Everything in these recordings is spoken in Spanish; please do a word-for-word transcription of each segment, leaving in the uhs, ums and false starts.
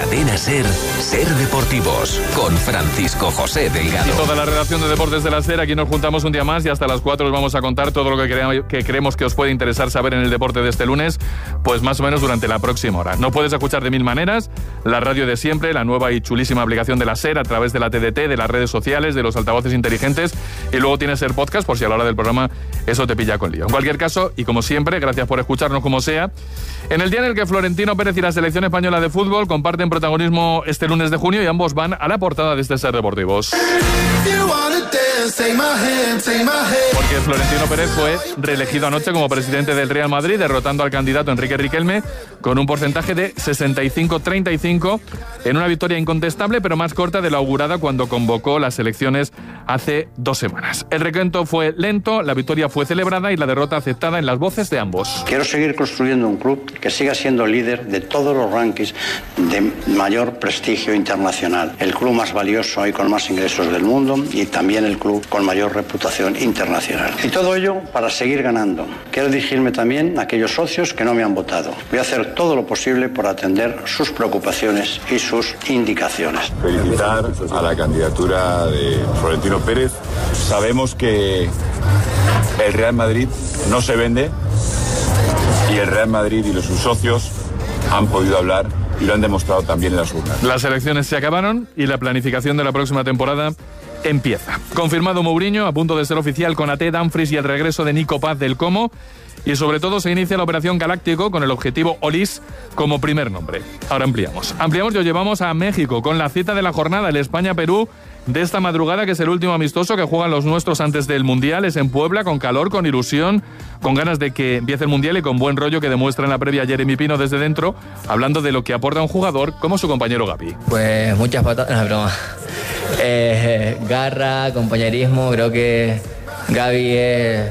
Cadena SER, Ser Deportivos, con Francisco José Delgado. Y toda la redacción de Deportes de la SER, aquí nos juntamos un día más y hasta las cuatro os vamos a contar todo lo que, crea, que creemos que os puede interesar saber en el deporte de este lunes, pues más o menos durante la próxima hora. No puedes escuchar de mil maneras, la radio de siempre, la nueva y chulísima aplicación de la SER a través de la T D T, de las redes sociales, de los altavoces inteligentes, y luego tienes el podcast por si a la hora del programa eso te pilla con lío. En cualquier caso, y como siempre, gracias por escucharnos como sea, en el día en el que Florentino Pérez y la selección española de fútbol comparten protagonismo este lunes de junio y ambos van a la portada de este Ser Deportivos. Porque Florentino Pérez fue reelegido anoche como presidente del Real Madrid, derrotando al candidato Enrique Riquelme con un porcentaje de sesenta y cinco a treinta y cinco en una victoria incontestable, pero más corta de la augurada cuando convocó las elecciones hace dos semanas. El recuento fue lento, la victoria fue celebrada y la derrota aceptada en las voces de ambos. Quiero seguir construyendo un club que siga siendo líder de todos los rankings de mayor prestigio internacional. El club más valioso y con más ingresos del mundo y también el club con mayor reputación internacional. Y todo ello para seguir ganando. Quiero dirigirme también a aquellos socios que no me han votado. Voy a hacer todo lo posible por atender sus preocupaciones y sus indicaciones. Felicitar a la candidatura de Florentino Pérez. Sabemos que el Real Madrid no se vende y el Real Madrid y los sus socios han podido hablar y lo han demostrado también en las urnas. Las elecciones se acabaron y la planificación de la próxima temporada empieza. Confirmado Mourinho, a punto de ser oficial con A T, Dumfries y el regreso de Nico Paz del Como. Y sobre todo se inicia la operación Galáctico con el objetivo Olis como primer nombre. Ahora ampliamos. Ampliamos y os llevamos a México con la cita de la jornada, el España-Perú de esta madrugada, que es el último amistoso que juegan los nuestros antes del Mundial. Es en Puebla, con calor, con ilusión, con ganas de que empiece el Mundial y con buen rollo que demuestra en la previa Jeremy Pino desde dentro, hablando de lo que aporta un jugador como su compañero Gavi. Pues muchas patadas, no, broma. Eh, garra, compañerismo, creo que Gavi es...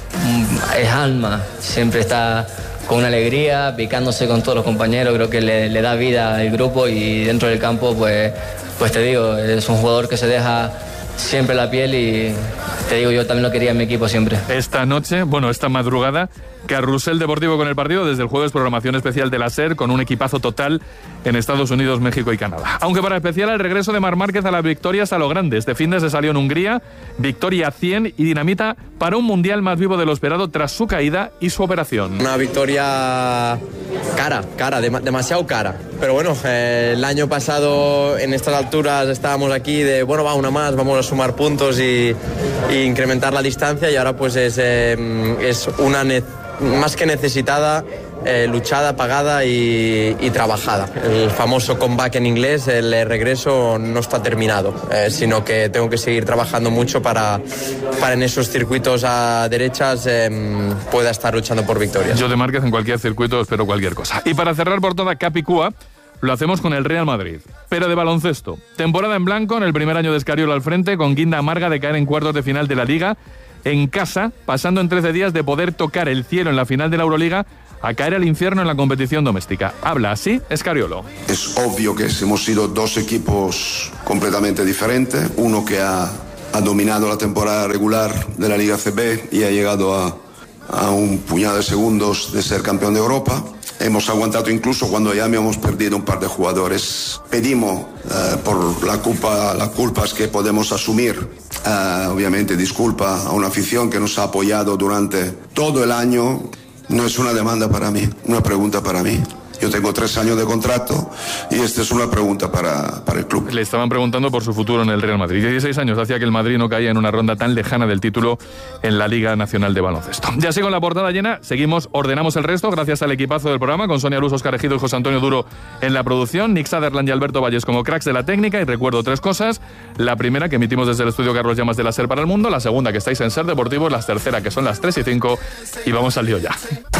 es alma, siempre está con una alegría, picándose con todos los compañeros, creo que le, le da vida al grupo y dentro del campo, pues, pues te digo, es un jugador que se deja siempre la piel y te digo, yo también lo quería en mi equipo siempre. Esta noche, bueno, esta madrugada, Carrusel Deportivo con el partido, desde el jueves programación especial de la SER con un equipazo total en Estados Unidos, México y Canadá. Aunque para especial el regreso de Marc Márquez a las victorias a lo grande. Este fin de se salió en Hungría, victoria cien y dinamita para un mundial más vivo de lo esperado tras su caída y su operación. Una victoria cara, cara, dem- demasiado cara. Pero bueno, eh, el año pasado en estas alturas estábamos aquí de, bueno, va una más, vamos a sumar puntos y, y incrementar la distancia y ahora pues es, eh, es una ne- más que necesitada, eh, luchada, pagada y, y trabajada. El famoso comeback en inglés, el regreso no está terminado, eh, sino que tengo que seguir trabajando mucho para, para en esos circuitos a derechas eh, pueda estar luchando por victorias. Yo de Márquez en cualquier circuito espero cualquier cosa. Y para cerrar por toda Capicúa, lo hacemos con el Real Madrid, pero de baloncesto. Temporada en blanco en el primer año de Escariolo al frente, con guinda amarga de caer en cuartos de final de la Liga, en casa, pasando en trece días de poder tocar el cielo en la final de la Euroliga a caer al infierno en la competición doméstica. Habla así Escariolo. Es obvio que hemos sido dos equipos completamente diferentes, uno que ha, ha dominado la temporada regular de la Liga C B y ha llegado a, a un puñado de segundos de ser campeón de Europa. Hemos aguantado incluso cuando ya habíamos perdido un par de jugadores. Pedimos uh, por la culpa, las culpas que podemos asumir. Uh, obviamente disculpa a una afición que nos ha apoyado durante todo el año. No es una demanda para mí, una pregunta para mí. Yo tengo tres años de contrato y esta es una pregunta para, para el club. Le estaban preguntando por su futuro en el Real Madrid. dieciséis años hacía que el Madrid no caía en una ronda tan lejana del título en la Liga Nacional de Baloncesto. Ya así con la portada llena, seguimos, ordenamos el resto gracias al equipazo del programa, con Sonia Luz, Óscar Ejido y José Antonio Duro en la producción, Nick Sutherland y Alberto Valles como cracks de la técnica. Y recuerdo tres cosas: la primera, que emitimos desde el estudio Carlos Llamas de la SER para el mundo; la segunda, que estáis en SER Deportivos; la tercera, que son las tres y cinco. Y vamos al lío ya.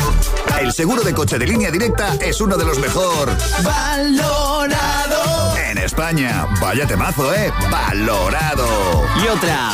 El seguro de coche de Línea Directa es uno de los mejor valorado en España. Vaya temazo, ¿eh? Valorado. Y otra,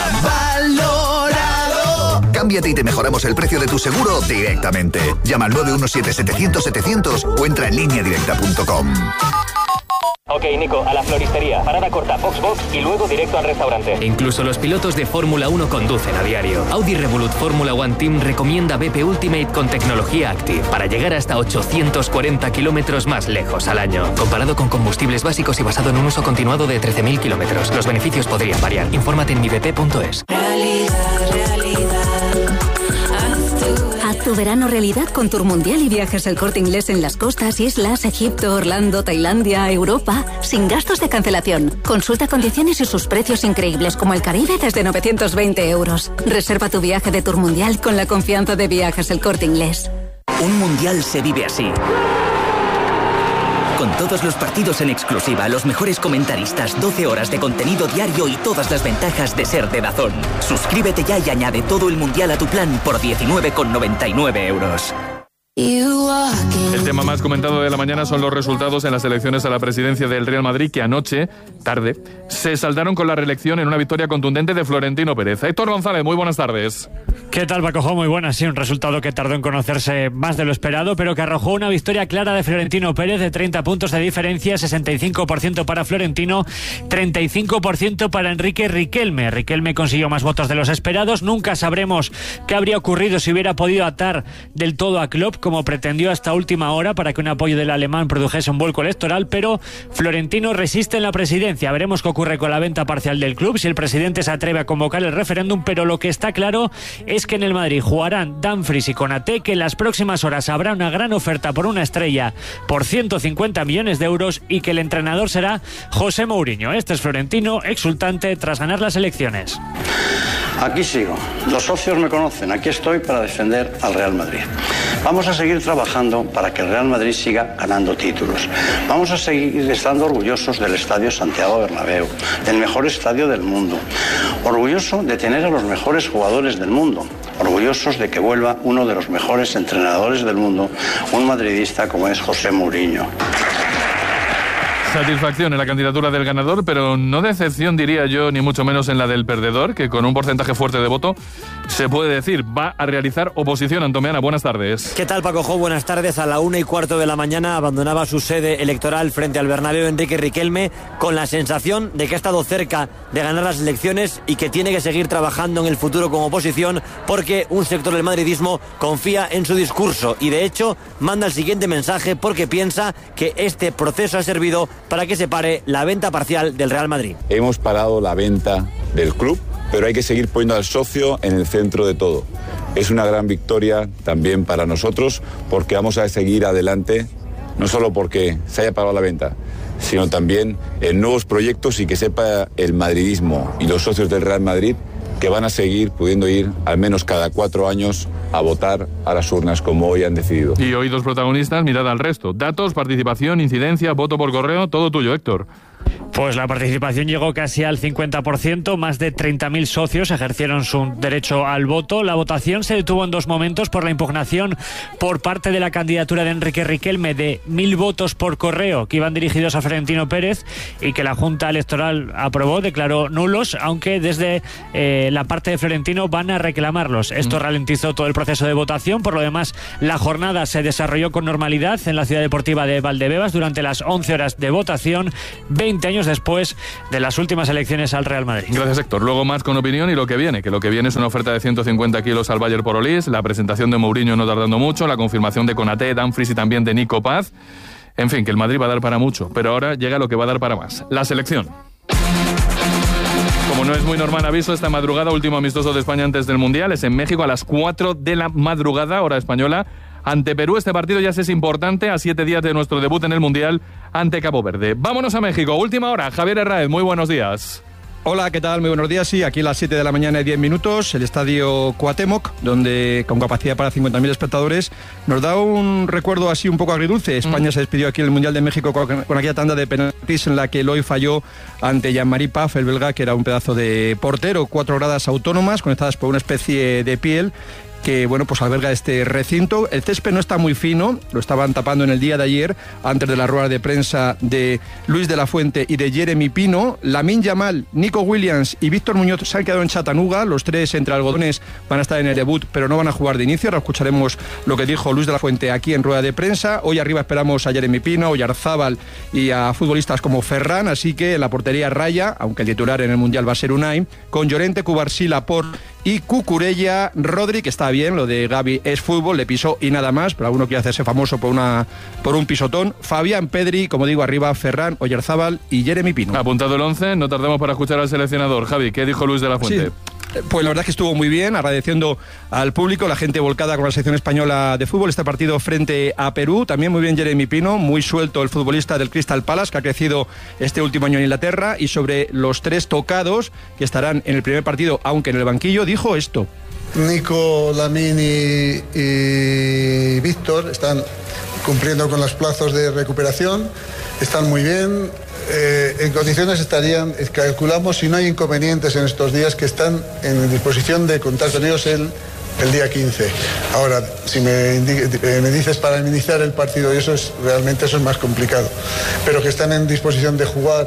valorado. Cámbiate y te mejoramos el precio de tu seguro directamente. Llama al nueve uno siete, setecientos, setecientos o entra en línea directa punto com. Ok, Nico, a la floristería. Parada corta, box box y luego directo al restaurante. Incluso los pilotos de Fórmula uno conducen a diario. Audi Revolut Fórmula One Team recomienda B P Ultimate con tecnología Active para llegar hasta ochocientos cuarenta kilómetros más lejos al año. Comparado con combustibles básicos y basado en un uso continuado de trece mil kilómetros. Los beneficios podrían variar. Infórmate en mi b p punto es. Haz tu verano realidad con Tour Mundial y Viajes El Corte Inglés en las costas, islas, Egipto, Orlando, Tailandia, Europa, sin gastos de cancelación. Consulta condiciones y sus precios increíbles como el Caribe desde novecientos veinte euros. Reserva tu viaje de Tour Mundial con la confianza de Viajes El Corte Inglés. Un mundial se vive así. Con todos los partidos en exclusiva, los mejores comentaristas, doce horas de contenido diario y todas las ventajas de ser de DAZN. Suscríbete ya y añade todo el mundial a tu plan por diecinueve con noventa y nueve euros. El tema más comentado de la mañana son los resultados en las elecciones a la presidencia del Real Madrid, que anoche, tarde, se saldaron con la reelección en una victoria contundente de Florentino Pérez. Héctor González, muy buenas tardes. ¿Qué tal, Paco? Muy buenas. Sí, un resultado que tardó en conocerse más de lo esperado, pero que arrojó una victoria clara de Florentino Pérez de treinta puntos de diferencia, sesenta y cinco por ciento para Florentino, treinta y cinco por ciento para Enrique Riquelme. Riquelme consiguió más votos de los esperados. Nunca sabremos qué habría ocurrido si hubiera podido atar del todo a Klopp, como pretendió hasta última hora para que un apoyo del alemán produjese un vuelco electoral, pero Florentino resiste en la presidencia. Veremos qué ocurre con la venta parcial del club, si el presidente se atreve a convocar el referéndum, pero lo que está claro es que en el Madrid jugarán Dumfries y Konaté, que en las próximas horas habrá una gran oferta por una estrella por ciento cincuenta millones de euros y que el entrenador será José Mourinho. Este es Florentino, exultante tras ganar las elecciones. Aquí sigo. Los socios me conocen. Aquí estoy para defender al Real Madrid. Vamos a seguir trabajando para que el Real Madrid siga ganando títulos. Vamos a seguir estando orgullosos del Estadio Santiago Bernabéu, del mejor estadio del mundo. Orgulloso de tener a los mejores jugadores del mundo. Orgullosos de que vuelva uno de los mejores entrenadores del mundo, un madridista como es José Mourinho. Satisfacción en la candidatura del ganador, pero no decepción, diría yo, ni mucho menos en la del perdedor, que con un porcentaje fuerte de voto se puede decir va a realizar oposición. Antomeana, buenas tardes. ¿Qué tal, Paco Jo? Buenas tardes. A la una y cuarto de la mañana abandonaba su sede electoral frente al Bernabéu Enrique Riquelme, con la sensación de que ha estado cerca de ganar las elecciones y que tiene que seguir trabajando en el futuro como oposición, porque un sector del madridismo confía en su discurso y, de hecho, manda el siguiente mensaje porque piensa que este proceso ha servido para que se pare la venta parcial del Real Madrid. Hemos parado la venta del club, pero hay que seguir poniendo al socio en el centro de todo. Es una gran victoria también para nosotros, porque vamos a seguir adelante, no solo porque se haya parado la venta, sino también en nuevos proyectos, y que sepa el madridismo y los socios del Real Madrid que van a seguir pudiendo ir al menos cada cuatro años a votar a las urnas como hoy han decidido. Y hoy dos protagonistas, mirad al resto. Datos, participación, incidencia, voto por correo, todo tuyo, Héctor. Pues la participación llegó casi al cincuenta por ciento, más de treinta mil socios ejercieron su derecho al voto. La votación se detuvo en dos momentos por la impugnación por parte de la candidatura de Enrique Riquelme de mil votos por correo que iban dirigidos a Florentino Pérez y que la Junta Electoral aprobó, declaró nulos, aunque desde eh, la parte de Florentino van a reclamarlos. Esto mm. ralentizó todo el proceso de votación. Por lo demás, la jornada se desarrolló con normalidad en la ciudad deportiva de Valdebebas durante las once horas de votación, veinte años después de las últimas elecciones al Real Madrid. Gracias, Héctor. Luego más con opinión y lo que viene, que lo que viene es una oferta de ciento cincuenta kilos al Bayer por Olís, la presentación de Mourinho no tardando mucho, la confirmación de Konaté, Dumfries y también de Nico Paz. En fin, que el Madrid va a dar para mucho, pero ahora llega lo que va a dar para más, la selección. Como no es muy normal aviso, esta madrugada, último amistoso de España antes del Mundial, es en México a las cuatro de la madrugada, hora española, ante Perú. Este partido ya es importante a siete días de nuestro debut en el Mundial ante Cabo Verde. Vámonos a México, última hora. Javier Herráez, muy buenos días. Hola, ¿qué tal? Muy buenos días. Sí, aquí a las siete de la mañana y diez minutos, el estadio Cuauhtémoc, donde con capacidad para cincuenta mil espectadores, nos da un recuerdo así un poco agridulce. España mm. se despidió aquí en el Mundial de México con, con aquella tanda de penaltis en la que Eloy falló ante Jean-Marie Paf, el belga, que era un pedazo de portero. Cuatro gradas autónomas conectadas por una especie de piel, que bueno, pues alberga este recinto. El césped no está muy fino, lo estaban tapando en el día de ayer, antes de la rueda de prensa de Luis de la Fuente y de Jeremy Pino. Lamine Yamal, Nico Williams y Víctor Muñoz se han quedado en Chattanooga, los tres entre algodones van a estar en el debut, pero no van a jugar de inicio. Ahora escucharemos lo que dijo Luis de la Fuente aquí en rueda de prensa. Hoy arriba esperamos a Jeremy Pino, Oyarzábal y a futbolistas como Ferran, así que en la portería Raya, aunque el titular en el Mundial va a ser Unai, con Llorente, Cubarsí, Laporte y Cucurella. Rodri, que está bien, lo de Gavi es fútbol, le pisó y nada más, pero alguno quiere hacerse famoso por una por un pisotón. Fabián, Pedri, como digo, arriba Ferran, Oyarzábal y Jeremy Pino. Apuntado el once, no tardemos para escuchar al seleccionador. Javi, ¿qué dijo Luis de la Fuente? Sí. Pues la verdad es que estuvo muy bien, agradeciendo al público, la gente volcada con la selección española de fútbol, este partido frente a Perú. También muy bien Jeremy Pino, muy suelto el futbolista del Crystal Palace, que ha crecido este último año en Inglaterra. Y sobre los tres tocados que estarán en el primer partido, aunque en el banquillo, dijo esto. Nico, Lamine y, y Víctor están cumpliendo con los plazos de recuperación, están muy bien. Eh, en condiciones estarían, calculamos, si no hay inconvenientes en estos días, que están en disposición de contar con ellos el, el día quince. Ahora, si me, eh, me dices para iniciar el partido, y eso es realmente eso es más complicado, pero que están en disposición de jugar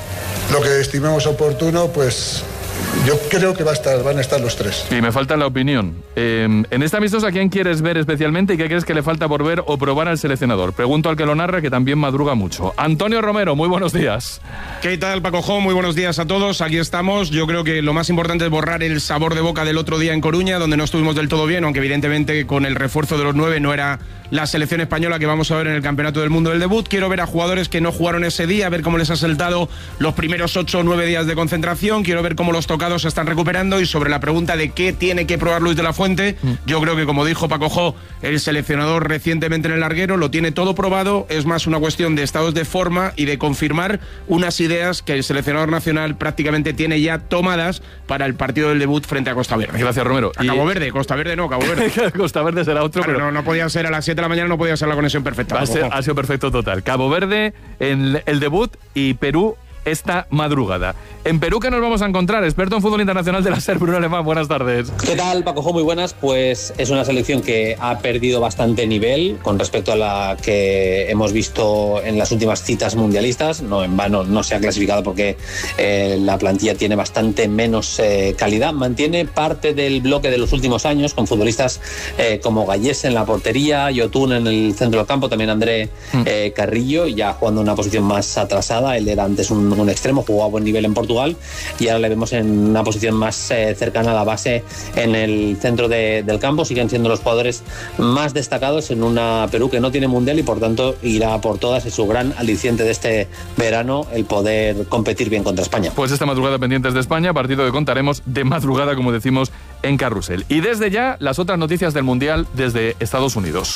lo que estimemos oportuno, pues yo creo que va a estar, van a estar los tres. Y me falta la opinión. Eh, en esta amistosa, ¿a quién quieres ver especialmente y qué crees que le falta por ver o probar al seleccionador? Pregunto al que lo narra, que también madruga mucho. Antonio Romero, muy buenos días. ¿Qué tal, Paco Jo? Muy buenos días a todos. Aquí estamos. Yo creo que lo más importante es borrar el sabor de boca del otro día en Coruña, donde no estuvimos del todo bien, aunque evidentemente con el refuerzo de los nueve no era la selección española que vamos a ver en el Campeonato del Mundo del debut. Quiero ver a jugadores que no jugaron ese día, ver cómo les ha saltado los primeros ocho o nueve días de concentración. Quiero ver cómo los tocados se están recuperando. Y sobre la pregunta de qué tiene que probar Luis de la Fuente, mm. yo creo que, como dijo Paco Jo, el seleccionador recientemente en el larguero, lo tiene todo probado. Es más una cuestión de estados de forma y de confirmar unas ideas que el seleccionador nacional prácticamente tiene ya tomadas para el partido del debut frente a Costa Verde. Gracias, Romero. A Cabo y... Verde, Costa Verde no, Cabo Verde. Costa Verde será otro, claro, pero... no, no podía ser a las siete de la mañana, no podía ser la conexión perfecta. Ha, ser, ha sido perfecto total. Cabo Verde en el debut y Perú esta madrugada. En Perú, ¿qué nos vamos a encontrar? Experto en fútbol internacional de la SER, Bruno Alemán, buenas tardes. ¿Qué tal, Paco Jo? Muy buenas. Pues es una selección que ha perdido bastante nivel con respecto a la que hemos visto en las últimas citas mundialistas. No en vano no se ha clasificado porque eh, la plantilla tiene bastante menos eh, calidad. Mantiene parte del bloque de los últimos años con futbolistas eh, como Gallés en la portería, Yotun en el centro del campo, también André eh, Carrillo, ya jugando en una posición más atrasada. Él era antes un un extremo, jugó a buen nivel en Portugal y ahora le vemos en una posición más eh, cercana a la base en el centro de, del campo. Siguen siendo los jugadores más destacados en una Perú que no tiene mundial y por tanto irá por todas. Es su gran aliciente de este verano el poder competir bien contra España. Pues esta madrugada pendientes de España, partido que contaremos de madrugada, como decimos, en Carrusel. Y desde ya, las otras noticias del mundial desde Estados Unidos.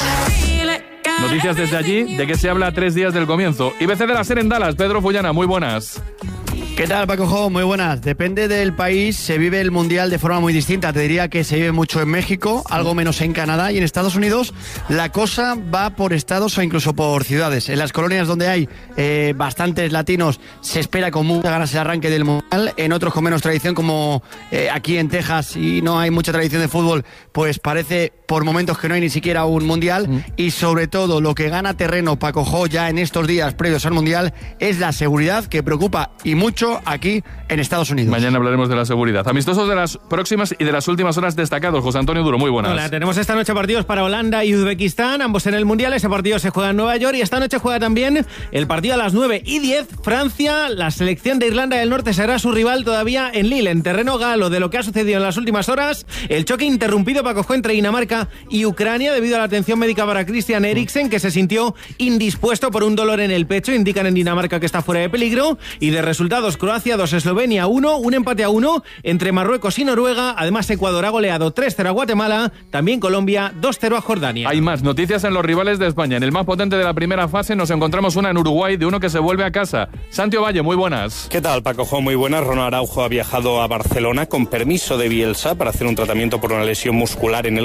Noticias desde allí, de que se habla a tres días del comienzo. I B C de la SER en Dallas, Pedro Fullana, muy buenas. ¿Qué tal, Paco Jo? Muy buenas. Depende del país, se vive el Mundial de forma muy distinta. Te diría que se vive mucho en México, algo menos en Canadá, y en Estados Unidos la cosa va por estados o incluso por ciudades. En las colonias donde hay eh, bastantes latinos se espera con muchas ganas el arranque del Mundial. En otros con menos tradición, como eh, aquí en Texas, y no hay mucha tradición de fútbol, pues parece por momentos que no hay ni siquiera un Mundial. Mm. Y sobre todo lo que gana terreno, Paco Jo, ya en estos días previos al Mundial, es la seguridad, que preocupa y mucho aquí en Estados Unidos. Mañana hablaremos de la seguridad. Amistosos de las próximas y de las últimas horas destacados. José Antonio Duro, muy buenas. Hola, tenemos esta noche partidos para Holanda y Uzbekistán, ambos en el Mundial. Ese partido se juega en Nueva York y esta noche juega también el partido a las nueve y diez. Francia, la selección de Irlanda del Norte será su rival todavía en Lille, en terreno galo, de lo que ha sucedido en las últimas horas. El choque interrumpido, Paco Jo, entre Dinamarca y Ucrania debido a la atención médica para Christian Eriksen, que se sintió indispuesto por un dolor en el pecho. Indican en Dinamarca que está fuera de peligro. Y de resultados, Croacia dos, Eslovenia uno, un empate a uno entre Marruecos y Noruega. Además, Ecuador ha goleado tres cero a Guatemala, también Colombia dos cero a Jordania. Hay más noticias en los rivales de España. En el más potente de la primera fase nos encontramos una en Uruguay, de uno que se vuelve a casa. Santiago Valle, muy buenas. ¿Qué tal, Paco Jo? Muy buenas. Ronald Araujo ha viajado a Barcelona con permiso de Bielsa para hacer un tratamiento por una lesión muscular en el gemelo.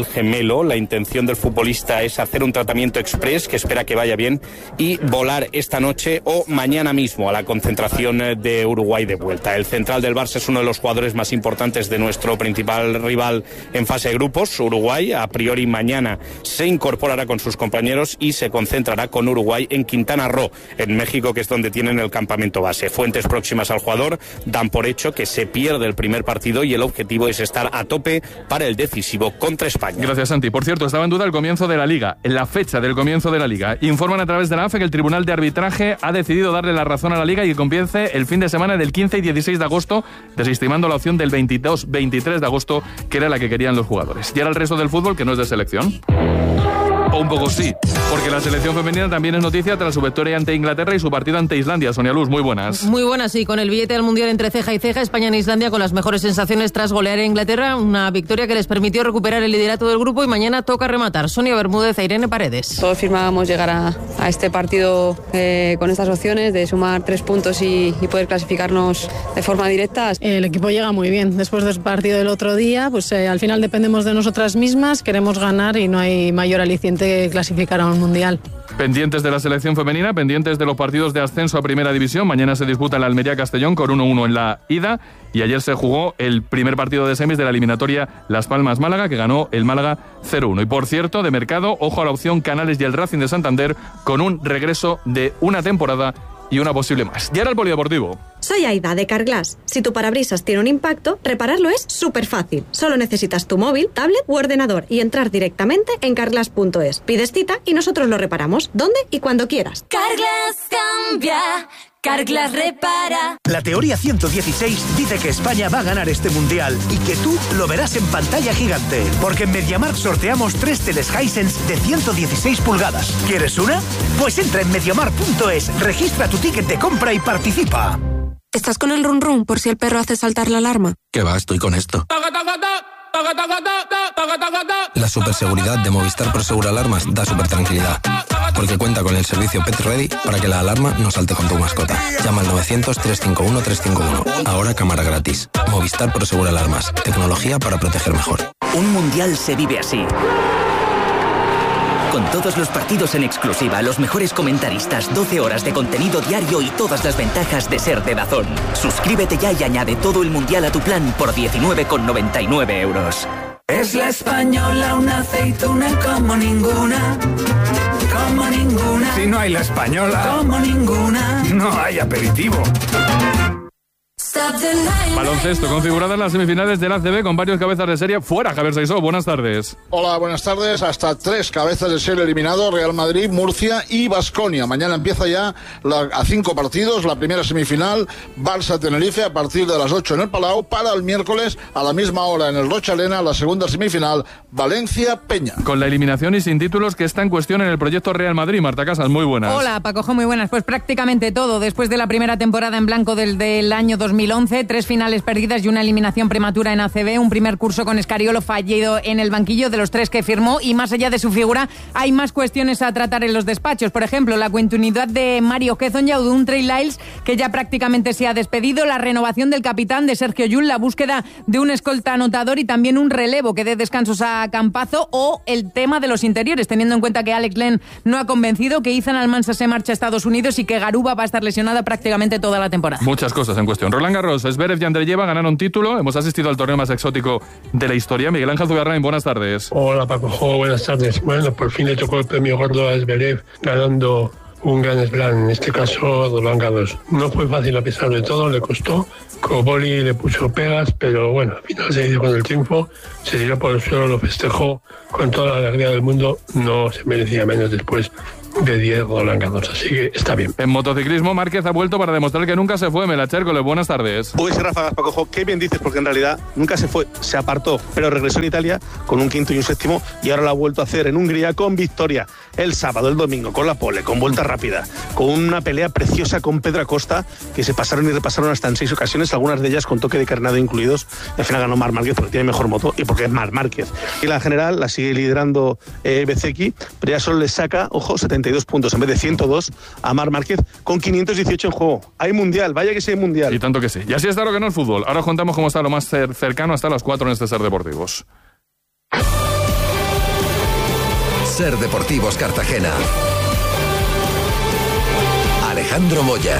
paralelo. La intención del futbolista es hacer un tratamiento express, que espera que vaya bien, y volar esta noche o mañana mismo a la concentración de Uruguay de vuelta. El central del Barça es uno de los jugadores más importantes de nuestro principal rival en fase de grupos, Uruguay. A priori mañana se incorporará con sus compañeros y se concentrará con Uruguay en Quintana Roo, en México, que es donde tienen el campamento base. Fuentes próximas al jugador dan por hecho que se pierde el primer partido y el objetivo es estar a tope para el decisivo contra España. Gracias, Santi. Por cierto, estaba en duda el comienzo de la Liga, en la fecha del comienzo de la Liga. Informan a través de la A F E que el Tribunal de Arbitraje ha decidido darle la razón a la Liga y que comience el fin de semana del quince y dieciséis de agosto, desestimando la opción del veintidós veintitrés de agosto, que era la que querían los jugadores. Y ahora el resto del fútbol, que no es de selección. O un poco sí, porque la selección femenina también es noticia tras su victoria ante Inglaterra y su partido ante Islandia. Sonia Luz, muy buenas. Muy buenas, sí, con el billete al Mundial entre ceja y ceja, España e Islandia con las mejores sensaciones tras golear a Inglaterra, una victoria que les permitió recuperar el liderato del grupo y mañana toca rematar. Sonia Bermúdez e Irene Paredes. Todos firmábamos llegar a, a este partido eh, con estas opciones de sumar tres puntos y, y poder clasificarnos de forma directa. El equipo llega muy bien. Después del partido del otro día, pues eh, al final dependemos de nosotras mismas, queremos ganar y no hay mayor aliciente que clasificar a un mundial. Pendientes de la selección femenina, pendientes de los partidos de ascenso a Primera División. Mañana se disputa el Almería-Castellón con uno uno en la ida y ayer se jugó el primer partido de semis de la eliminatoria Las Palmas-Málaga, que ganó el Málaga cero uno. Y por cierto, de mercado, ojo a la opción Canales y el Racing de Santander con un regreso de una temporada y una posible más. Y ahora el polideportivo. Soy Aida, de Carglass. Si tu parabrisas tiene un impacto, repararlo es súper fácil. Solo necesitas tu móvil, tablet u ordenador y entrar directamente en carglass punto es. Pides cita y nosotros lo reparamos, donde y cuando quieras. Carglass cambia, Carglass repara. La teoría ciento dieciséis dice que España va a ganar este mundial y que tú lo verás en pantalla gigante. Porque en MediaMarkt sorteamos tres teles Hisense de ciento dieciséis pulgadas. ¿Quieres una? Pues entra en mediamarkt punto es, registra tu ticket de compra y participa. ¿Estás con el run run por si el perro hace saltar la alarma? ¿Qué va? Estoy con esto. La superseguridad de Movistar Prosegur Alarmas da super tranquilidad, porque cuenta con el servicio Pet Ready para que la alarma no salte con tu mascota. Llama al novecientos, trescientos cincuenta y uno, trescientos cincuenta y uno. Ahora cámara gratis. Movistar Prosegur Alarmas. Tecnología para proteger mejor. Un mundial se vive así. Con todos los partidos en exclusiva, los mejores comentaristas, doce horas de contenido diario y todas las ventajas de ser de DAZN. Suscríbete ya y añade todo el mundial a tu plan por diecinueve con noventa y nueve euros. Es la española, una aceituna como ninguna, como ninguna. Si no hay la española, como ninguna, no hay aperitivo. Baloncesto, configuradas las semifinales del A C B con varios cabezas de serie fuera. Javier Saizó, buenas tardes. Hola, buenas tardes. Hasta tres cabezas de serie eliminados: Real Madrid, Murcia y Baskonia. Mañana empieza ya la, a cinco partidos la primera semifinal, Barça-Tenerife, a partir de las ocho en el Palau. Para el miércoles a la misma hora en el Rocha Arena, la segunda semifinal, Valencia-Peña. Con la eliminación y sin títulos que está en cuestión en el proyecto Real Madrid. Marta Casas, muy buenas. Hola, Pacojo, muy buenas. Pues prácticamente todo. Después de la primera temporada en blanco del, del año dos mil once, tres finales perdidas y una eliminación prematura en A C B, un primer curso con Escariolo fallido en el banquillo de los tres que firmó, y más allá de su figura hay más cuestiones a tratar en los despachos. Por ejemplo, la continuidad de Mario Hezonja o de un Trey Lyles que ya prácticamente se ha despedido, la renovación del capitán de Sergio Llull, la búsqueda de un escolta anotador y también un relevo que dé descansos a Campazo, o el tema de los interiores, teniendo en cuenta que Alex Len no ha convencido, que Izan Almansa se marcha a Estados Unidos y que Garuba va a estar lesionada prácticamente toda la temporada. Muchas cosas en cuestión. Roland Garros, Zverev y Andreyeva ganaron título. Hemos asistido al torneo más exótico de la historia. Miguel Ángel Zugarrain, buenas tardes. Hola, Paco. Oh, buenas tardes. Bueno, por fin le tocó el premio gordo a Zverev, ganando un Grand Slam, en este caso Roland Garros. No fue fácil a pesar de todo, le costó. Koboli le puso pegas, pero bueno, al final se hizo con el triunfo, se tiró por el suelo, lo festejó con toda la alegría del mundo. No se merecía menos después de diez Roland Garros, así que está bien. En motociclismo, Márquez ha vuelto para demostrar que nunca se fue. Mela Chércoles, buenas tardes. Pues sí, Rafa Gaspacojo, qué bien dices, porque en realidad nunca se fue, se apartó, pero regresó en Italia con un quinto y un séptimo, y ahora lo ha vuelto a hacer en Hungría con victoria el sábado, el domingo, con la pole, con vuelta rápida, con una pelea preciosa con Pedro Acosta, que se pasaron y repasaron hasta en seis ocasiones, algunas de ellas con toque de carnado incluidos. Al final ganó Marc Márquez porque tiene mejor moto y porque es Marc Márquez. Y la general la sigue liderando eh, Bezzecchi, pero ya solo le saca, ojo, setenta y dos puntos en vez de ciento dos a Marc Márquez, con quinientos dieciocho en juego. Hay mundial, vaya que sí hay mundial. Y tanto que sí. Y así está lo que no es fútbol. Ahora os contamos cómo está lo más cercano hasta las cuatro en este Ser Deportivos. Ser Deportivos Cartagena. Alejandro Moya.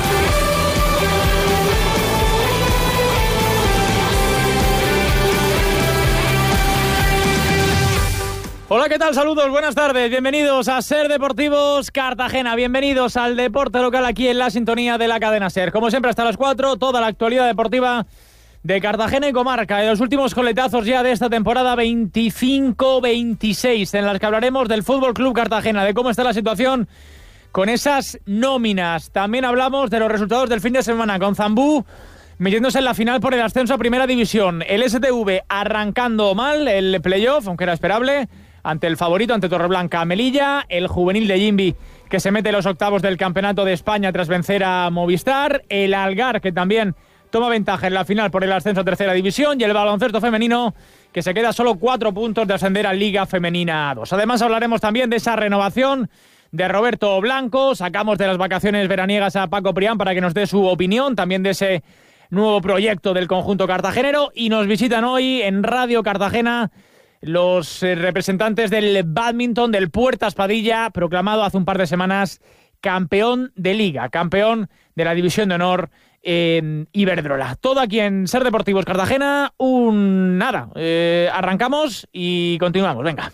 Hola, ¿qué tal? Saludos, buenas tardes. Bienvenidos a Ser Deportivos Cartagena. Bienvenidos al deporte local aquí en la sintonía de la cadena Ser. Como siempre, hasta las cuatro, toda la actualidad deportiva de Cartagena y comarca. En los últimos coletazos ya de esta temporada veinticinco veintiséis, en las que hablaremos del Fútbol Club Cartagena, de cómo está la situación con esas nóminas. También hablamos de los resultados del fin de semana, con Zambú metiéndose en la final por el ascenso a Primera División. El S T V arrancando mal el playoff, aunque era esperable, ante el favorito, ante Torreblanca Melilla. El juvenil de Jimbi, que se mete en los octavos del Campeonato de España tras vencer a Movistar. El Algar, que también toma ventaja en la final por el ascenso a Tercera División. Y el baloncesto femenino, que se queda solo cuatro puntos de ascender a Liga Femenina dos. Además hablaremos también de esa renovación de Roberto Blanco. Sacamos de las vacaciones veraniegas a Paco Prián para que nos dé su opinión, también de ese nuevo proyecto del conjunto cartagenero. Y nos visitan hoy en Radio Cartagena los eh, representantes del bádminton del Puertas Padilla, proclamado hace un par de semanas campeón de Liga, campeón de la División de Honor en Iberdrola. Todo aquí en Ser Deportivos Cartagena. Un nada, eh, arrancamos y continuamos, venga.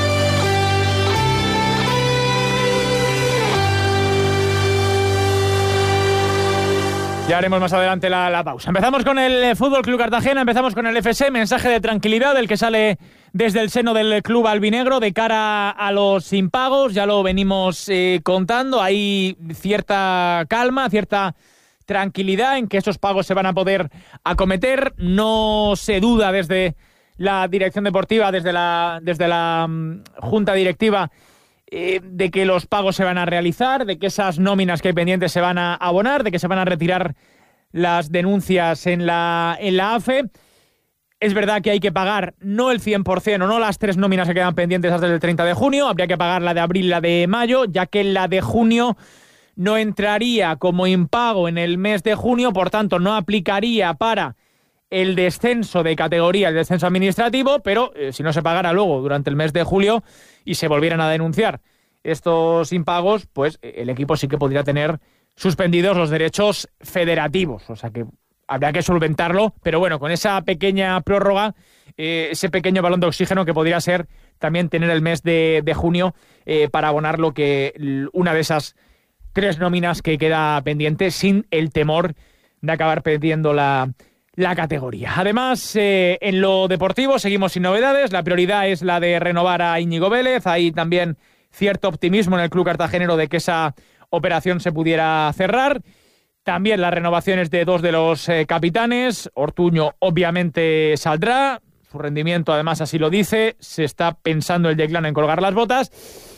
Ya haremos más adelante la, la pausa. Empezamos con el Fútbol Club Cartagena, empezamos con el F C, mensaje de tranquilidad el que sale desde el seno del club albinegro de cara a los impagos. Ya lo venimos eh, contando, hay cierta calma, cierta tranquilidad en que esos pagos se van a poder acometer. No se duda desde la dirección deportiva, desde la, desde la um, junta directiva, Eh, de que los pagos se van a realizar, de que esas nóminas que hay pendientes se van a abonar, de que se van a retirar las denuncias en la, en la A F E. Es verdad que hay que pagar no el cien por ciento o no las tres nóminas que quedan pendientes hasta el treinta de junio, habría que pagar la de abril y la de mayo, ya que la de junio no entraría como impago en el mes de junio, por tanto no aplicaría para el descenso de categoría, el descenso administrativo, pero eh, si no se pagara luego durante el mes de julio y se volvieran a denunciar estos impagos, pues el equipo sí que podría tener suspendidos los derechos federativos. O sea que habría que solventarlo, pero bueno, con esa pequeña prórroga, eh, ese pequeño balón de oxígeno que podría ser también tener el mes de, de junio eh, para abonar lo que una de esas tres nóminas que queda pendiente, sin el temor de acabar perdiendo la la categoría. Además, eh, en lo deportivo seguimos sin novedades. La prioridad es la de renovar a Íñigo Vélez. Hay también cierto optimismo en el club cartagenero de que esa operación se pudiera cerrar. También las renovaciones de dos de los eh, capitanes. Ortuño obviamente saldrá. Su rendimiento además así lo dice. Se está pensando el Yeclano en colgar las botas.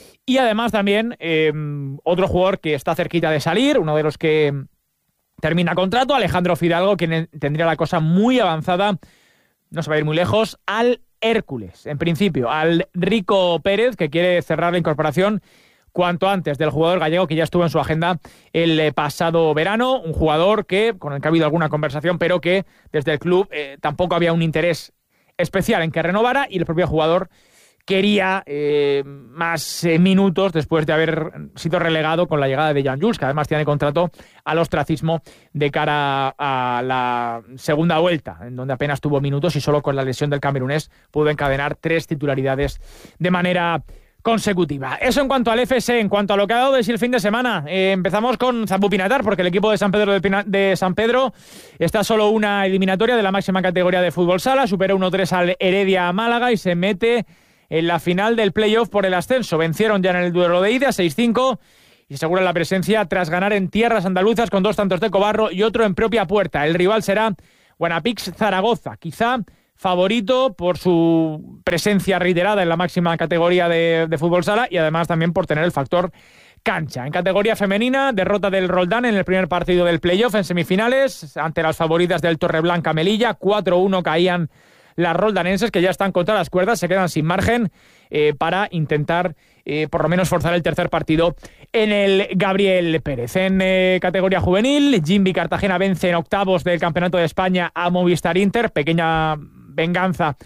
Y además también eh, otro jugador que está cerquita de salir, uno de los que termina contrato, Alejandro Fidalgo, quien tendría la cosa muy avanzada, no se va a ir muy lejos, al Hércules, en principio, al Rico Pérez, que quiere cerrar la incorporación cuanto antes del jugador gallego que ya estuvo en su agenda el pasado verano, un jugador que, con el que ha habido alguna conversación, pero que desde el club eh, tampoco había un interés especial en que renovara, y el propio jugador quería eh, más eh, minutos después de haber sido relegado con la llegada de Jan Jules, que además tiene contrato al ostracismo de cara a la segunda vuelta, en donde apenas tuvo minutos y solo con la lesión del camerunés pudo encadenar tres titularidades de manera consecutiva. Eso en cuanto al F S. En cuanto a lo que ha dado de sí el fin de semana, eh, empezamos con Zambú Pinatar, porque el equipo de San Pedro de, Pina- de San Pedro está solo una eliminatoria de la máxima categoría de fútbol sala, superó uno tres al Heredia Málaga y se mete en la final del playoff por el ascenso. Vencieron ya en el duelo de ida seis cinco y aseguran la presencia tras ganar en tierras andaluzas con dos tantos de Cobarro y otro en propia puerta. El rival será Guanapix Zaragoza, quizá favorito por su presencia reiterada en la máxima categoría de, de fútbol sala y además también por tener el factor cancha. En categoría femenina, derrota del Roldán en el primer partido del playoff en semifinales ante las favoritas del Torreblanca Melilla. cuatro uno caían las roldanenses, que ya están contra las cuerdas, se quedan sin margen eh, para intentar eh, por lo menos forzar el tercer partido en el Gabriel Pérez. En eh, categoría juvenil, Jimbi Cartagena vence en octavos del Campeonato de España a Movistar Inter, pequeña venganza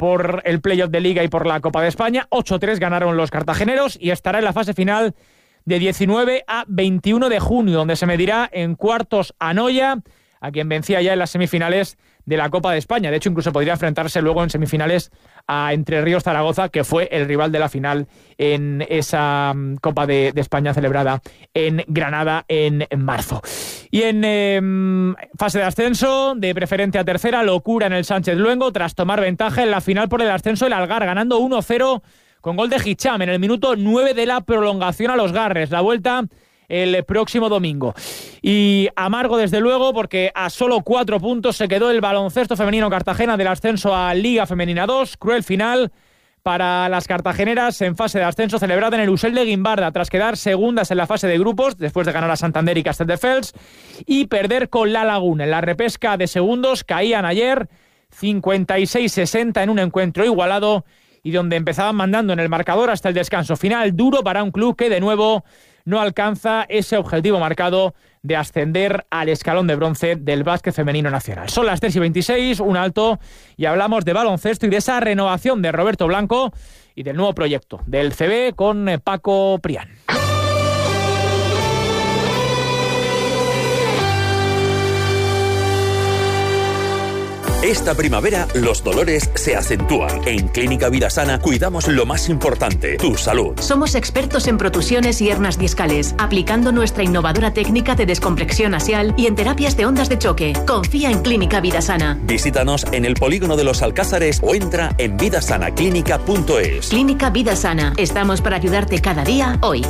por el playoff de Liga y por la Copa de España. ocho tres ganaron los cartageneros y estará en la fase final de diecinueve a veintiuno de junio, donde se medirá en cuartos a Noya, a quien vencía ya en las semifinales de la Copa de España. De hecho, incluso podría enfrentarse luego en semifinales a Entre Ríos Zaragoza, que fue el rival de la final en esa Copa de, de España celebrada en Granada en marzo. Y en eh, fase de ascenso, de preferente a tercera, locura en el Sánchez Luengo, tras tomar ventaja en la final por el ascenso el Algar, ganando uno cero con gol de Hicham en el minuto nueve de la prolongación a los Garres. La vuelta el próximo domingo. Y amargo desde luego, porque a solo cuatro puntos se quedó el baloncesto femenino Cartagena del ascenso a Liga Femenina dos. Cruel final para las cartageneras en fase de ascenso celebrada en el Usel de Guimbarda, tras quedar segundas en la fase de grupos después de ganar a Santander y Castelldefels y perder con La Laguna. En la repesca de segundos caían ayer cincuenta y seis sesenta en un encuentro igualado y donde empezaban mandando en el marcador hasta el descanso final. Duro para un club que de nuevo no alcanza ese objetivo marcado de ascender al escalón de bronce del básquet femenino nacional. Son las tres y veintiséis, un alto, y hablamos de baloncesto y de esa renovación de Roberto Blanco y del nuevo proyecto del C B con Paco Prián. Esta primavera los dolores se acentúan. En Clínica Vidasana cuidamos lo más importante, tu salud. Somos expertos en protusiones y hernias discales, aplicando nuestra innovadora técnica de descompresión axial y en terapias de ondas de choque. Confía en Clínica Vidasana. Visítanos en el Polígono de los Alcázares o entra en vidasanaclínica punto es. Clínica Vidasana. Estamos para ayudarte cada día, hoy.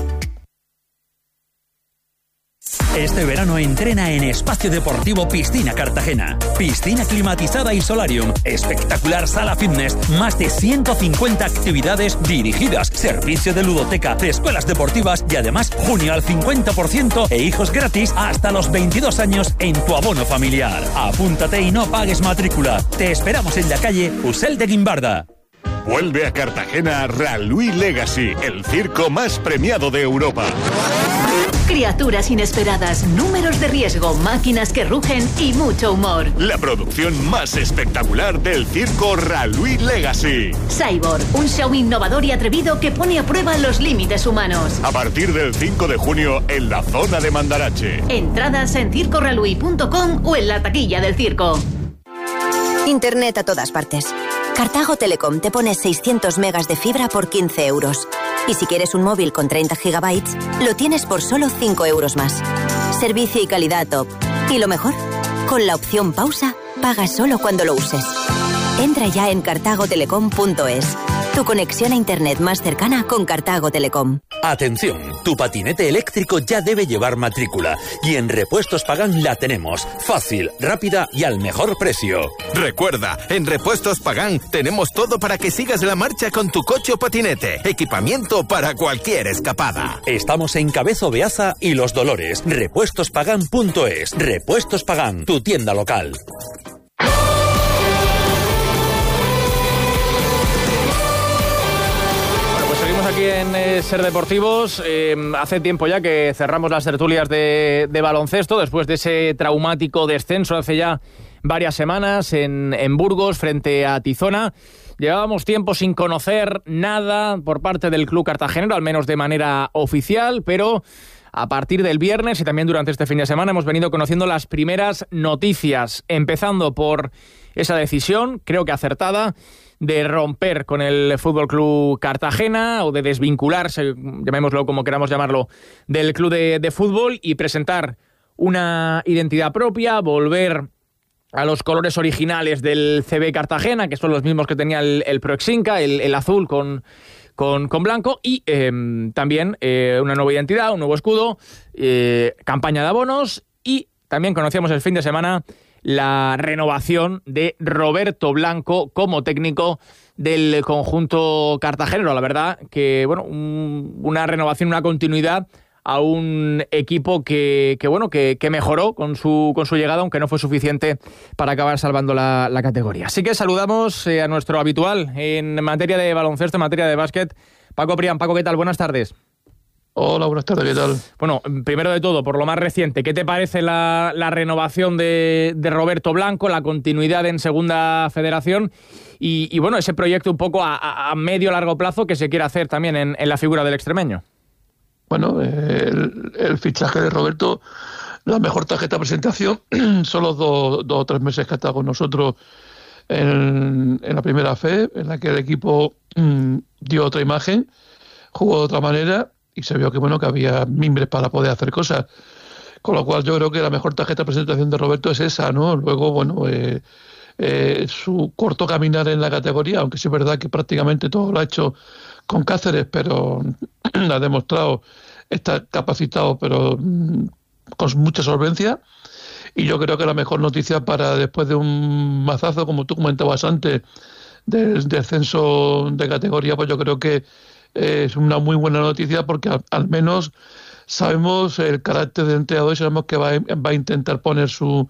Este verano entrena en Espacio Deportivo Piscina Cartagena. Piscina climatizada y solarium, espectacular sala fitness, más de ciento cincuenta actividades dirigidas, servicio de ludoteca, de escuelas deportivas y además junio al cincuenta por ciento e hijos gratis hasta los veintidós años en tu abono familiar. Apúntate y no pagues matrícula. Te esperamos en la calle Usel de Guimbarda. Vuelve a Cartagena Ralui Legacy, el circo más premiado de Europa. Criaturas inesperadas, números de riesgo, máquinas que rugen y mucho humor. La producción más espectacular del circo Ralui Legacy. Cyborg, un show innovador y atrevido que pone a prueba los límites humanos. A partir del cinco de junio en la zona de Mandarache. Entradas en circo ralui punto com o en la taquilla del circo. Internet a todas partes. Cartago Telecom te pone seiscientos megas de fibra por quince euros. Y si quieres un móvil con treinta gigabytes, lo tienes por solo cinco euros más. Servicio y calidad top. Y lo mejor, con la opción pausa, pagas solo cuando lo uses. Entra ya en cartago telecom punto es. Tu conexión a internet más cercana con Cartago Telecom. Atención, tu patinete eléctrico ya debe llevar matrícula y en Repuestos Pagán la tenemos. Fácil, rápida y al mejor precio. Recuerda, en Repuestos Pagán tenemos todo para que sigas la marcha con tu coche o patinete. Equipamiento para cualquier escapada. Estamos en Cabezo Beaza y Los Dolores. Repuestos Pagán punto es. Repuestos Pagán, tu tienda local. Aquí en eh, Ser Deportivos, eh, hace tiempo ya que cerramos las tertulias de, de baloncesto después de ese traumático descenso hace ya varias semanas en, en Burgos frente a Tizona. Llevábamos tiempo sin conocer nada por parte del club cartagenero, al menos de manera oficial, pero a partir del viernes y también durante este fin de semana hemos venido conociendo las primeras noticias, empezando por esa decisión, creo que acertada, de romper con el Fútbol Club Cartagena o de desvincularse, llamémoslo como queramos llamarlo, del club de, de fútbol y presentar una identidad propia, volver a los colores originales del C B Cartagena, que son los mismos que tenía el, el Proexinca, el, el azul con, con, con blanco, y eh, también eh, una nueva identidad, un nuevo escudo, eh, campaña de abonos, y también conocíamos el fin de semana la renovación de Roberto Blanco como técnico del conjunto cartagenero. La verdad que, bueno, un, una renovación, una continuidad a un equipo que, que bueno, que, que mejoró con su, con su llegada, aunque no fue suficiente para acabar salvando la, la categoría. Así que saludamos eh, a nuestro habitual en materia de baloncesto, en materia de básquet, Paco Prián. Paco, ¿qué tal? Buenas tardes. Hola, buenas tardes, ¿qué tal? Bueno, primero de todo, por lo más reciente, ¿qué te parece la, la renovación de, de Roberto Blanco, la continuidad en Segunda Federación y, y bueno, ese proyecto un poco a, a medio largo plazo que se quiere hacer también en, en la figura del extremeño? Bueno, eh, el, el fichaje de Roberto, la mejor tarjeta de presentación, son los dos, dos o tres meses que ha estado con nosotros en, en la primera fe, en la que el equipo mmm, dio otra imagen, jugó de otra manera y se vio que bueno que había mimbres para poder hacer cosas. Con lo cual yo creo que la mejor tarjeta de presentación de Roberto es esa, ¿no? Luego, bueno, eh, eh, su corto caminar en la categoría, aunque sí es verdad que prácticamente todo lo ha hecho con Cáceres, pero ha demostrado estar capacitado, pero mmm, con mucha solvencia. Y yo creo que la mejor noticia para después de un mazazo, como tú comentabas antes, del descenso de categoría, pues yo creo que es una muy buena noticia porque al, al menos sabemos el carácter del entrenador y sabemos que va a, va a intentar poner su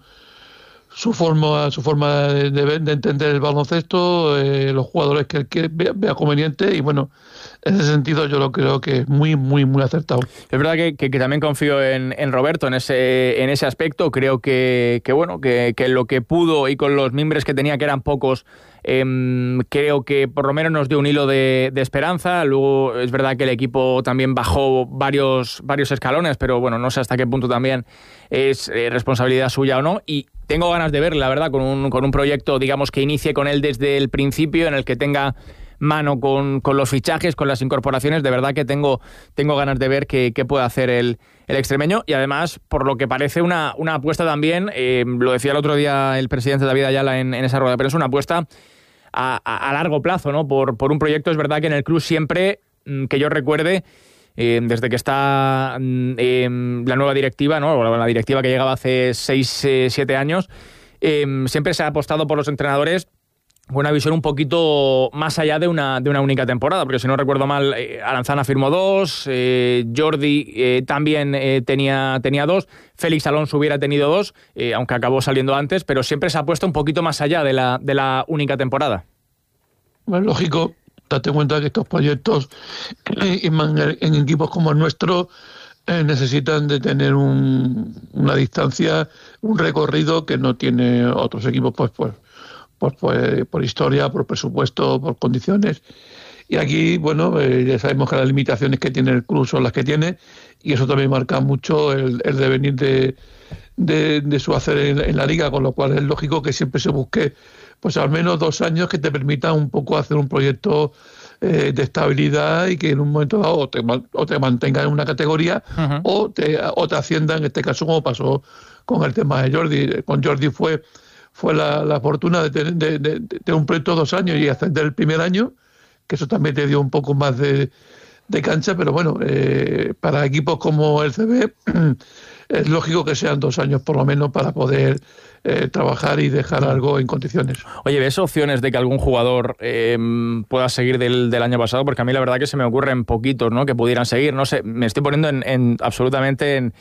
su forma su forma de, de, de entender el baloncesto, eh, los jugadores que él quiere, vea, vea conveniente y bueno, en ese sentido yo lo creo que es muy, muy, muy acertado. Es verdad que, que, que también confío en, en Roberto en ese en ese aspecto. Creo que, que bueno, que, que lo que pudo y con los mimbres que tenía, que eran pocos, eh, creo que por lo menos nos dio un hilo de, de esperanza. Luego es verdad que el equipo también bajó varios, varios escalones, pero bueno, no sé hasta qué punto también es eh, responsabilidad suya o no. Y tengo ganas de verle, la verdad, con un, con un proyecto, digamos, que inicie con él desde el principio, en el que tenga mano con, con los fichajes, con las incorporaciones. De verdad que tengo, tengo ganas de ver qué, qué puede hacer el, el extremeño y además, por lo que parece, una, una apuesta también, eh, lo decía el otro día el presidente David Ayala en, en esa rueda de prensa, una apuesta a, a, a largo plazo, ¿no? Por, por un proyecto. Es verdad que en el club siempre, que yo recuerde, eh, desde que está eh, la nueva directiva, ¿no? La directiva que llegaba hace seis, siete años, eh, siempre se ha apostado por los entrenadores con una visión un poquito más allá de una, de una única temporada, porque si no recuerdo mal, eh, Aranzana firmó dos, eh, Jordi eh, también eh, tenía, tenía dos, Félix Alonso hubiera tenido dos, eh, aunque acabó saliendo antes, pero siempre se ha puesto un poquito más allá de la, de la única temporada. Bueno, lógico, date cuenta que estos proyectos en, en equipos como el nuestro eh, necesitan de tener un, una distancia, un recorrido que no tiene otros equipos, pues pues Pues, pues por historia, por presupuesto, por condiciones. Y aquí, bueno, eh, ya sabemos que las limitaciones que tiene el club son las que tiene y eso también marca mucho el, el devenir de, de, de su hacer en, en la liga, con lo cual es lógico que siempre se busque pues al menos dos años que te permitan un poco hacer un proyecto eh, de estabilidad y que en un momento dado o te, o te mantenga en una categoría uh-huh. o, te, o te ascienda, en este caso como pasó con el tema de Jordi. Con Jordi fue fue la, la fortuna de tener de, de, de un proyecto dos años y ascender el primer año, que eso también te dio un poco más de, de cancha, pero bueno, eh, para equipos como el C B es lógico que sean dos años por lo menos para poder eh, trabajar y dejar algo en condiciones. Oye, ¿ves opciones de que algún jugador eh, pueda seguir del, del año pasado? Porque a mí la verdad que se me ocurren poquitos, ¿no?, que pudieran seguir. No sé, me estoy poniendo en, en absolutamente en,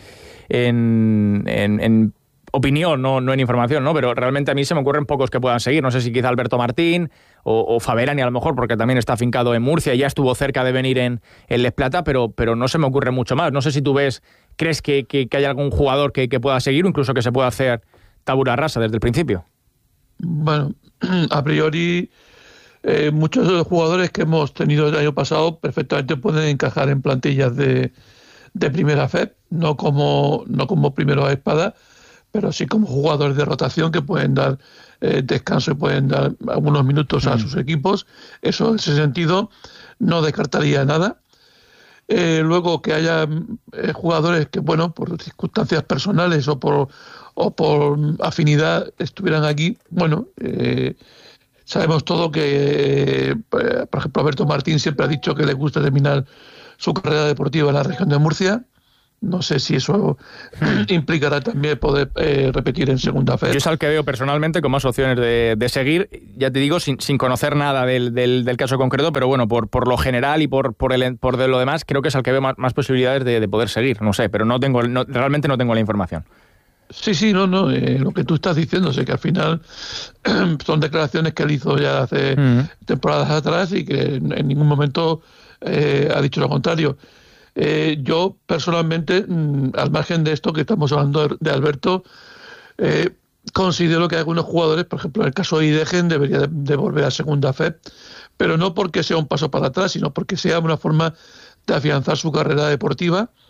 en, en, en opinión, no, no en información, ¿no? Pero realmente a mí se me ocurren pocos que puedan seguir. No sé si quizá Alberto Martín o, o Faberani a lo mejor, porque también está afincado en Murcia y ya estuvo cerca de venir en, en Les Plata, pero, pero no se me ocurre mucho más. No sé si tú ves, crees que, que, que hay algún jugador que, que pueda seguir o incluso que se pueda hacer tabula rasa desde el principio. Bueno, a priori eh, muchos de los jugadores que hemos tenido el año pasado perfectamente pueden encajar en plantillas de, de primera fe, no como, no como primero a espada, pero sí como jugadores de rotación que pueden dar eh, descanso y pueden dar algunos minutos a sus equipos. Eso, en ese sentido, no descartaría nada. Eh, luego que haya eh, jugadores que, bueno, por circunstancias personales o por, o por afinidad estuvieran aquí, bueno, eh, sabemos todo que, eh, por ejemplo, Alberto Martín siempre ha dicho que le gusta terminar su carrera deportiva en la región de Murcia. No sé si eso implicará también poder eh, repetir en segunda fe. Yo es al que veo personalmente con más opciones de, de seguir, ya te digo, sin, sin conocer nada del, del, del caso concreto, pero bueno, por, por lo general y por, por, el, por de lo demás, creo que es al que veo más, más posibilidades de, de poder seguir. No sé, pero no tengo, no, realmente no tengo la información. Sí, sí, no, no, eh, lo que tú estás diciendo, sé que al final son declaraciones que él hizo ya hace uh-huh. temporadas atrás y que en, en ningún momento eh, ha dicho lo contrario. Eh, yo personalmente, mmm, al margen de esto que estamos hablando de, de Alberto, eh, considero que algunos jugadores, por ejemplo en el caso de Idegen, debería de, de volver a segunda fe, pero no porque sea un paso para atrás, sino porque sea una forma de afianzar su carrera deportiva